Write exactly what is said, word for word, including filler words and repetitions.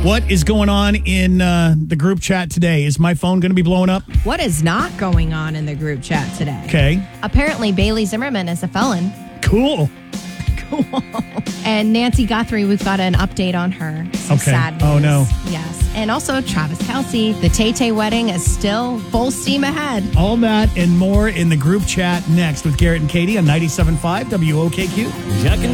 What is going on in uh, the group chat today? Is my phone going to be blowing up? What is not going on in the group chat today? Okay. Apparently, Bailey Zimmerman is a felon. Cool. Cool. And Nancy Guthrie, we've got an update on her. Some Okay. sad news. Oh, no. Yes. And also Travis Kelce. The Tay-Tay wedding is still full steam ahead. All that and more in the group chat next with Garrett and Katie on ninety-seven point five W O K Q.